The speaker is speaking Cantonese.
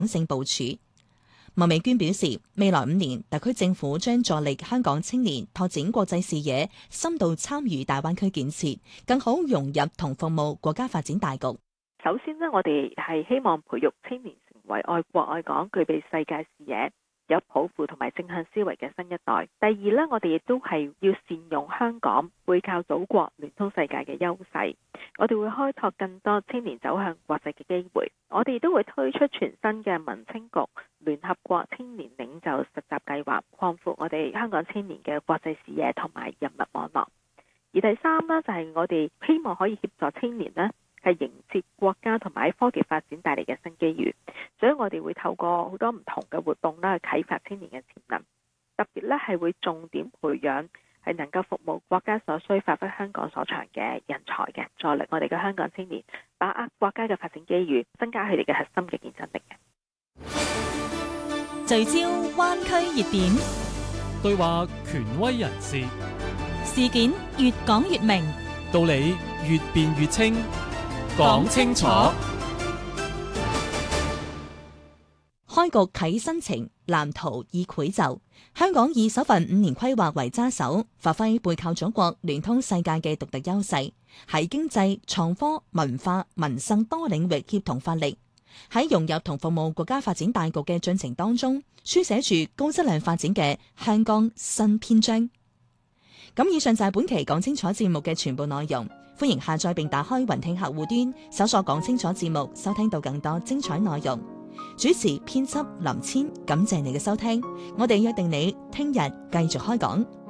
性部署。麥美娟表示，未來5年，特區政府將助力香港青年拓展國際視野，深度參與大灣區建設，更好融入同服務國家發展大局。 首先呢，我哋係希望培育青年成為愛國愛港、具備世界視野、有抱負同埋正向思維嘅新一代。第二呢，我哋亦都係要善用香港背靠祖國、聯通世界嘅優勢。我哋會開拓更多青年走向國際嘅機會。我哋都會推出全新嘅民青局聯合國青年領袖實習計劃，擴闊我哋香港青年嘅國際視野同埋人脈網絡。而第三呢，就係我哋希望可以協助青年呢係迎接國家同埋科技發展帶嚟嘅新機遇，所以我哋會透過好多唔同嘅活動啦，去啟發青年嘅潛能。特別咧係會重點培養係能夠服務國家所需、發揮香港所長嘅人才嘅，助力我哋嘅香港青年把握國家嘅發展機遇，增加佢哋嘅核心嘅競爭力嘅。 聚焦灣區熱點， 對話權威人士， 事件越講越明， 道理越辯越清，講清楚。 開局啟新程，藍圖已繪就。香港以首份5年規劃為揸手，發揮背靠祖國、聯通世界嘅獨特優勢，喺經濟、創科、文化、民生多領域協同發力，喺融入同服務國家發展大局嘅進程當中，書寫住高質量發展嘅香港新篇章。咁以上就係本期講清楚節目嘅全部內容，歡迎下載並打開雲聽客戶端，搜索講清楚節目，收聽到更多精彩內容。主持編輯林千，感謝你嘅收聽，我哋約定你聽日繼續開講。